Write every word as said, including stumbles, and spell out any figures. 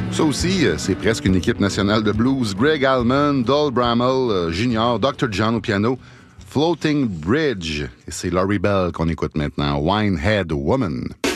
Ça aussi, c'est presque une équipe nationale de blues. Greg Allman, Dol Bramall Junior, docteur John au piano, Floating Bridge. Et c'est Laurie Bell qu'on écoute maintenant, Winehead Woman.